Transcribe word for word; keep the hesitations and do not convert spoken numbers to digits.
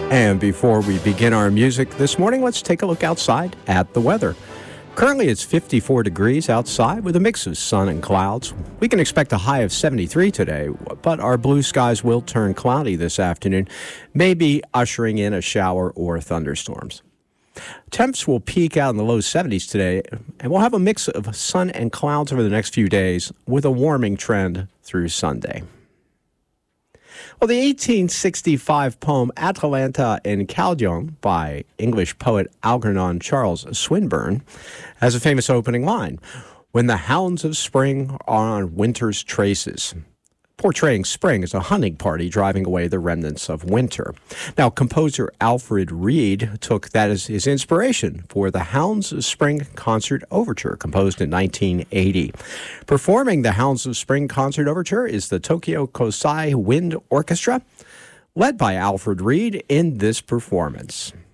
And before we begin our music this morning, let's take a look outside at the weather. Currently, it's fifty-four degrees outside with a mix of sun and clouds. We can expect a high of seventy-three today, but our blue skies will turn cloudy this afternoon, maybe ushering in a shower or thunderstorms. Temps will peak out in the low seventies today, and we'll have a mix of sun and clouds over the next few days with a warming trend through Sunday. Well, the eighteen sixty-five poem Atalanta in Caldeon by English poet Algernon Charles Swinburne has a famous opening line, "When the hounds of spring are on winter's traces," portraying spring as a hunting party driving away the remnants of winter. Now, composer Alfred Reed took that as his inspiration for the Hounds of Spring Concert Overture, composed in nineteen eighty. Performing the Hounds of Spring Concert Overture is the Tokyo Kosai Wind Orchestra, led by Alfred Reed in this performance.